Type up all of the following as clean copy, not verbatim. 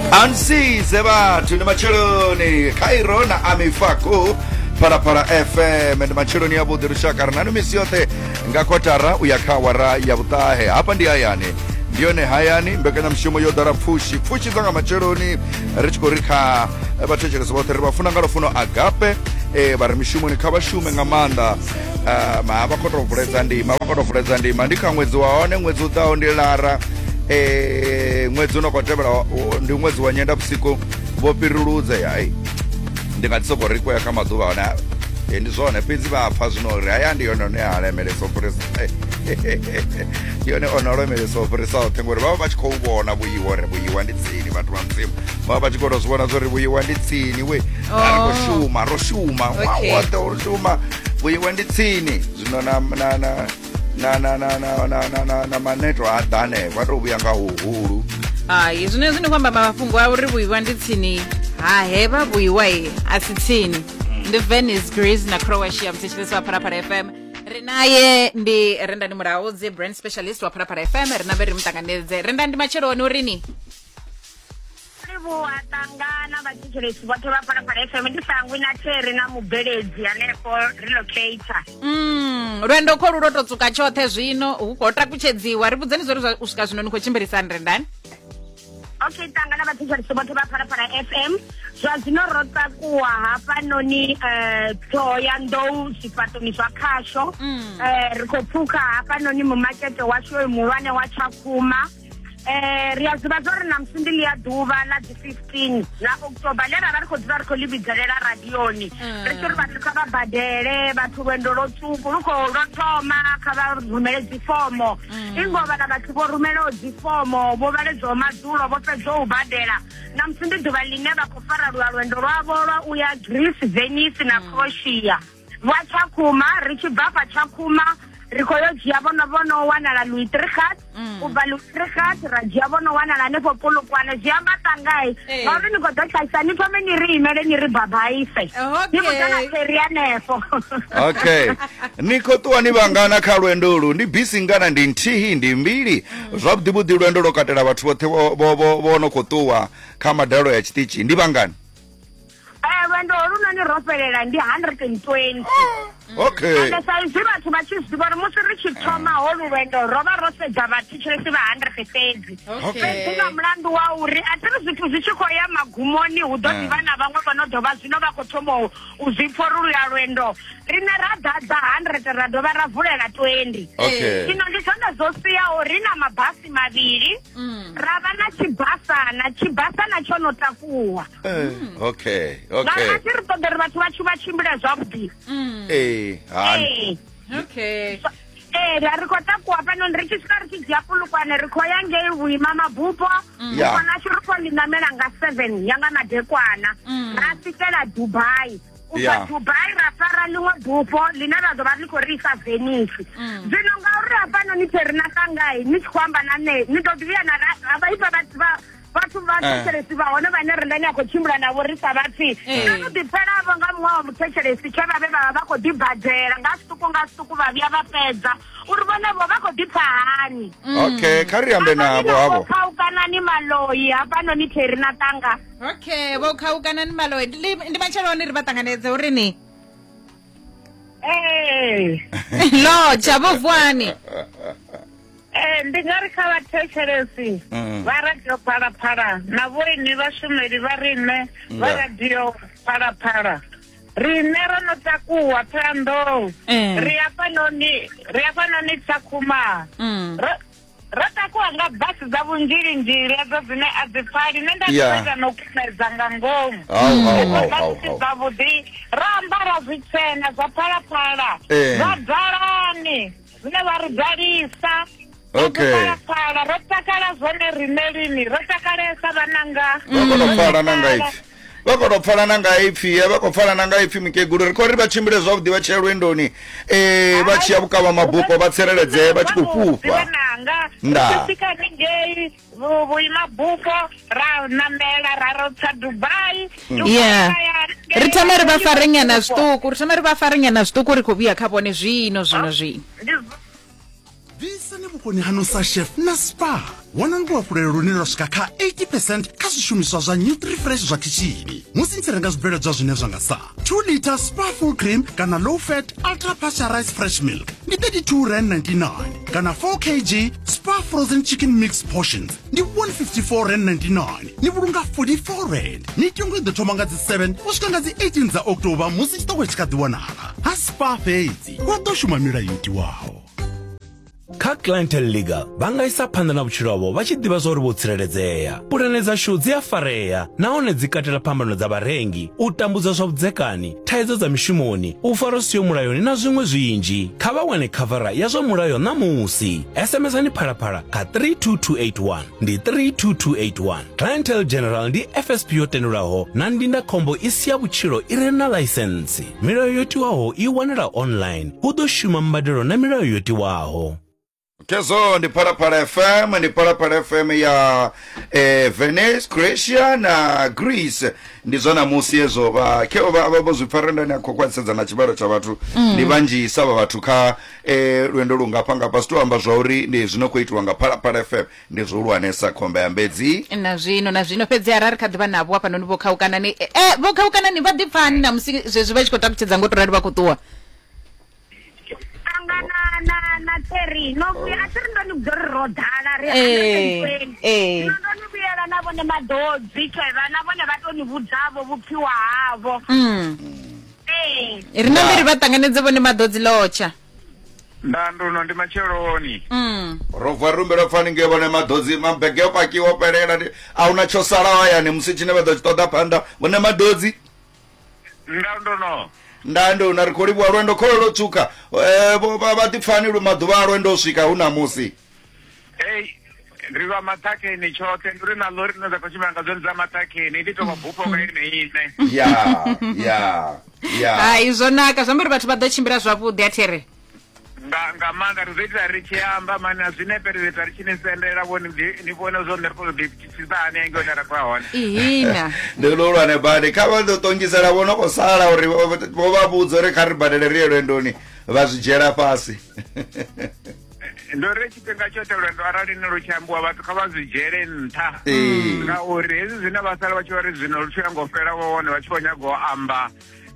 Ansize bathu nemacheloni Cairo na Amifako para FM and macheloni yabo dirushaka nanu misiote ngakotara uyakawara yabutahe hapa ndi hayani ndione hayani mbekana mshumo yodara fushi zanga macheloni richikorika batechele sobote ribafuna ngalofuno agape bari mishumo ni kabashume ngamanda mabakoto vureza ndima ndika mwezi waone mwezi utao ndilara mwezi unokotebera ndi mwezi wa nyenda busiku vopiruluze yai ndingatisoko riko yakamazuva ona ndizone pinzi vapfa zvinori aya ndiyonone alemele sofurisa ndiyone onolemele sofurisa utengori vava vachikouvona vuyiwa nditsini vantu vamzimu vava vachikorozvona zori vuyiwa nditsini we roshuma roshuma vuyiwa nditsini zvino na maneto adane vatovuya nga uhuru zvino zvinokwamba mafungo avo ri vuyiwa nditsini haheva vuyiwa asi tsini ndi Venice Greece na Croatia mtecheleso wa Parapara FM rinaye ndi renda ndi muraudze brand specialist wa Parapara FM rina beri mtanganedze renda ndi macheloni urini atangana vachichelesi voto va Parapara FM ndisangu na tere na mubheredzi anepo relocator rwendo ko rurototsuka chothe zvino ukota kuchedziwa ribudzeni zori usvika zvino niko chimbirisani rendani okay tangana vachichelesi voto va Parapara FM zvazvinorota kuwa hapa noni toya ndou zvipatoni zvakasho rikopfuka hapa noni mumakete washo muwane wachakuma riyaziva zori namusindili ya dhuva la 15 la October lera varikodziva rikolibidzelela radioni richori vanhu kavabhadhere vathu rwendo rotsuku ruko rotoma kavarumele dzifomo ingova na vathu vorumelewo dzifomo vovaledzowo madzulo vopedzowo ubhadhera namusindi dhuva line vakofara rwendo rwavo rwauya Greece, Venice na Croatia vachakuma richibva pachakuma rikoyojiya vono wanala Louis Trichardt ubva Louis Trichardt rajiya vono wanala nepo Polokwane zviambatangai vauri nigodzochaisa nipome niri imele niri bhabhaise nikutana seria nepo okay niko tuwani vangana kha lwendo ulu ndi bisi ngana ndi nthihi ndi mbili zvabudibudi lwendo lokatela vathu vothe vonokotuwa kha madalo ya chitichi ndi vangani lwendo olu noni ropelela ndi 120 okay ande saizi vathu vachiziva ri musi richithoma holu lwendo rova rosedza vatichelesi va 130 fedzina mulandu wa uri atiri zvithu zvichikoya magumoni hu do diva na vamwe vanodhova zvino vakothoma uzvipforulula lwendo rine radhadza 100 radhova ravulela 20 chino ndichonda zosiyawo rina mabhasi maviri rava na chibhasana chonotakuwa okay vatiri toderi vathu vachimbile zvabudi okay rarikotakuwa pano richisvika richidziya Polokwane rikoya ngeiwima mabhupo ukona chirikolindamela nga 7 yanga madekwana rasikela Dubai ubva Dubai rafara limwe bhupo line razova rikorisa Venice zvino ngauri apano niterinakangai nichikwamba nane nitotiviya navaipa vathu vatechelesi vaone vane rendani yakochimbula navo risa vatsi anodipelavo nga mwawo mutechelesi chevave vava vakodibhadhera ngasituku vaviya vapedza uri vonevo vakodipfa hani okay khariyambe navo avo vokhaukana ni maloyi hapano ni therina tanga okay vokhaukana ni maloyi ndi macheloni ri vatanganedze urini lo chavovwani ndingari kha vathechelesi va radio Parapara na voini vashumeri va rine va radio Parapara rine ronotakuwa phando riyafanoni tsakuma rotakuwa nga basi dza vunjirinjiri edzo dzine a dzi pfali ne ndakuita nokumedza nga ngomu basi dzavhuḓi ro ambara zwitshena zwa Parapara zwa dalani zwine va ri dalisa Parapara rotakala zvone rine lini rotakalesa vananga vakotopfala nanga ipfi mikeguru riko ri vachimbile zvavhuḓi vachiya lwendoni vachiya vukava mabhupo vatsereledze vachikupupa ndasika ningei vuima bhupo ranamela rarotsa Dubai ritame ri vafarenyana zvituku ri kho vuya kha vone zvino Visa ni vhuponi hanusa chef na spa wana luafulelo lune lwa swika kha 80% kha zwishumiswa zwa Nutrifresh zwa kitchini musi ni renga zwibveledzwa zwine zwa nga sa 2 liter spa full cream kana low fat ultra pasteurized fresh milk ni 32.99 kana 4 kg spa frozen chicken mix portions ni 154.99 ni vhulunga 44 ni tiongo ḓo thoma nga dzi 7 u swika nga dzi 18 dza October musi tshiṱoko tshi kha ḓi wanala ha spa fhedzi wa ḓo shuma milayo itiwaho. Kha Clientele Legal vha nga isa phanḓa na vhutshilo havho vha tshi ḓivha zwa uri vho tsireledzea. Pulane dzashu dzi a farea nahone dzi katela phambano dza vharengi, u tambudza zwa vhudzekani, thaidzo dza mishumoni, u fara siyo mulayoni na zwiṅwe zwinzhi. Kha vha wane khavara ya zwa mulayo ṋamusi. SMS-ani phalaphala kha 32281 ndi 32281. Clientele General ndi FSP yo tendelwaho na ndindakhombo i si ya vhutshilo i re na ḽaisentsi. Milayo yo tiwaho i wanela online. Hu ḓo shuma mbadelo na milayo yo tiwaho. Kezo ndi Parapara FM ya Venice, Croatia na Greece ndi zona musi ezo keo vha zwipfarenda na kokwansedza na chibaro cha vhathu ndi vanji sava vhathu kha lwendo lungapanga pasto amba zwa uri ndi zwinokoitwa nga Parapara FM ndi zwoulwanesa khombe ya mbedzi na zwino fhedzi arari kha ḓivha navho hafha noni vho khaukana ni vho khaukana ni vha ḓipfani na musi zwezwi vha tshi khou takutshedza ngo to rali vha khou ṱuwa na Terry no vhuya a tiri ndoni kudori rodala ri 120 ndoni vhuyela na vhone madodzi kheva na vhone vhatoni vhudzavo vhupfiwa havo ri na mbiri vha ṱanganedze vhone madodzi lotsha ndanduno ndi macheloni rovha rumbelo fani nge vhone madodzi mabege opakiwa opelela a una tsho sala hayani musi tshine vha ḓo tshi ṱoḓa phanḓa vhone madodzi ndando na rikoli bwa rwendo kholo tsuka vha ḓipfani lu maḓuvha a rwendo u swika huna musi riva matakeni chote nduri na lori no za kuchimanga dzoni za matakeni ndi to mabupo nga ine hai zvonaka zvambiri vhathu vha ḓo tshimbira zwavhuḓi a Tere nga manga rizoita richiamba mana zvineperezeta richinisendera voni ni vone zvo ndiripozitisane ainge ndara kwa hona ihina ndololwane bade kha vha ḓo tongisela vona ko sala uri vho vha vhudza uri kha ri badele rielo ndoni vha zwi dzhela fhasi ndore chitenga chote lwendo arali ni luchambuwa vhathu kha vha zwi dzhele nṱha ngauri hezwi zwine vha sala vha tshi uri zwino lutshiya ngo fela vhone vha tshi khou nyaga u amba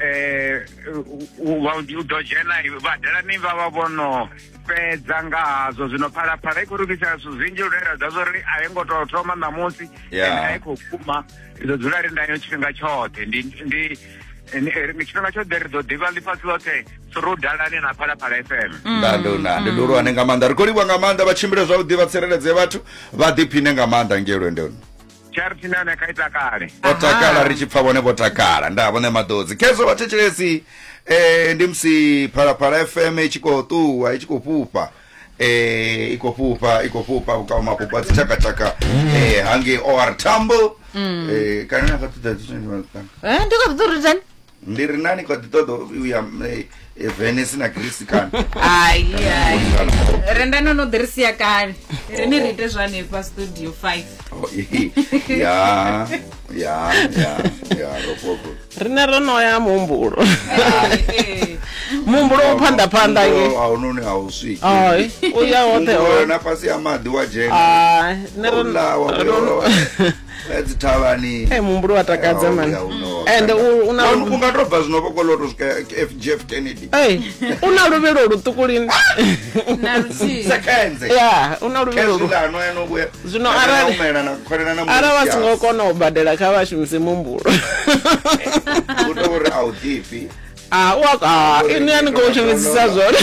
u ḓo dzhena badela ni vha vhono fhedza nga hazwo zwino phalaphala i khou rukisa zwithu zwinzhi lune dza zwo ri a yi ngo tou thoma ṋamusi a i khou kuma ri ḓo dzula ri ndayo tshifhinga tshoṱhe ndi tshifhinga tshoṱhe ri ḓo ḓivha ḽifhasi ḽoṱhe ro dalani na Parapara FM ndandona ndi lulwane nga maanḓa ri khou livhuwa nga maanḓa vha tshimbile zwavhuḓi vha tsireledze vhathu vha ḓiphine nga maanḓa ngei lwendoni chartinane kaita kale otakala ri tshipfa vhone vho takala nda vhone madodzi kezo vhathetshelesi ndi musi Parapara FM i tshi khou ṱuwa i tshi khou fhufha i khou fhufha kha mafhufha dzi tshakatshaka hangei OR Tambo kana na kha ṱoḓa ndi khou ṱoḓa uri ndi ri nani kha ḓi ṱoḓa uya Venice na Greece kana ai renda no ḓirisia kale rini ri ite zwane pa studio 5 ya ropopo rina rono ya mumbulo mumbulo phanḓa nge a unoni a uswiki ai uya wote na pasi ya maḓi wa dzhena rono let's tavani mumbulo watakadza man and unga drobha zvino vokoloto FGF Kennedy una luvelo lutukulini na rusi sekenze una luvelo lano enobuya zvino ara vasingokona ubadela kha vashumise mumbulo utori audifi ini anikoushumisisa zvone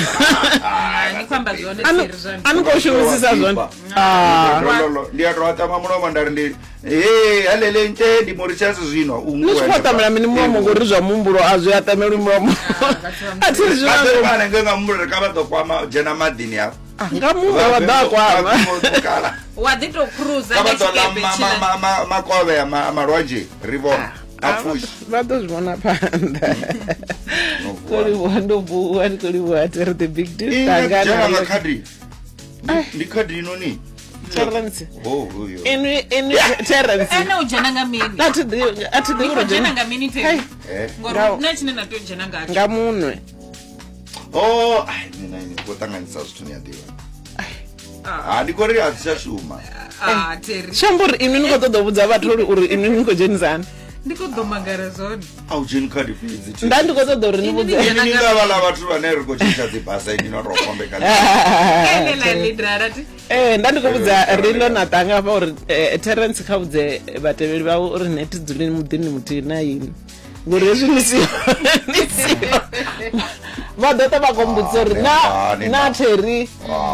anikoushumisisa zvone ndiyatovata mamunomo ndari ndi alele nte ndimorichasi zvino nisikuvatamela mini mulomo ngori zva mumbulo azvi atameli mulomo ativanenge nga mumbulo rikavazokwama jena madhini apo ngamunga wadakwama waditokruza makove amarwaje rivona vatozvivona panda koliwandobuwa koliwateri the big deal ndikadhi inoni Terence. Ene ujana ngamini. Ati ujana ngamini te. Ngoro nachine nato ujana ngacho. Ngamunwe. Nina kutanganyisa zvithu niyadiwa. handikori hazvichashuma Terry shamburi ini ni khou ṱoḓa u vhudza vhathu uri ini ni khou dzhenisana ndi khou ḓo mangala zwone audzheni khadi fhedzi nda ndi khou ṱoḓa uri ni vhudze ni nga vhala vhathu vhane ri khou tshintsha dzibasa ini no tou kombekana nda ndi khou vhudza rilo na ṱanga hafha uri Terence kha vhudze vhatevheli vhawe uri neti dzuleni muḓini muthihi na yini ngori hezwi ni siho vha ḓo ṱa vha khou mbudzisa uri na Terry